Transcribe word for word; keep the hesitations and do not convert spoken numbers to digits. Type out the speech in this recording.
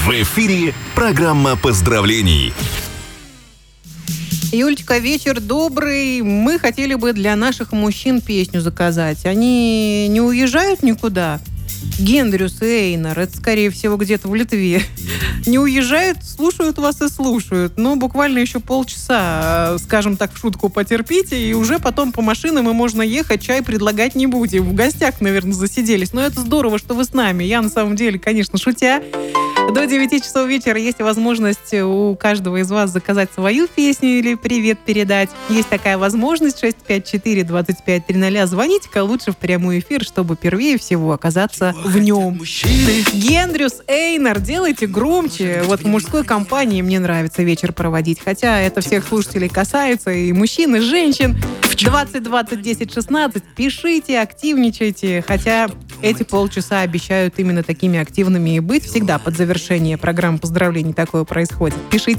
В эфире программа поздравлений. Юлечка, вечер добрый. Мы хотели бы для наших мужчин песню заказать. Они не уезжают никуда? Гендрюс и Эйнар, это, скорее всего, где-то в Литве. Не уезжают, слушают вас и слушают. Но буквально еще полчаса, скажем так, в шутку потерпите, и уже потом по машинам и можно ехать, чай предлагать не будем. В гостях, наверное, засиделись. Но это здорово, что вы с нами. Я, на самом деле, конечно, шутя. До девяти часов вечера есть возможность у каждого из вас заказать свою песню или привет передать. Есть такая возможность. шесть пять четыре двадцать пять тридцать. Звоните-ка лучше в прямой эфир, чтобы первее всего оказаться в нем. Гендрюс, Эйнар, делайте громче. Вот в мужской компании мне нравится вечер проводить. Хотя это всех слушателей касается, и мужчин, и женщин. двадцать двадцать десять шестнадцать. Пишите, активничайте. Хотя эти полчаса обещают именно такими активными и быть. Всегда под завершение программы поздравлений такое происходит. Пишите.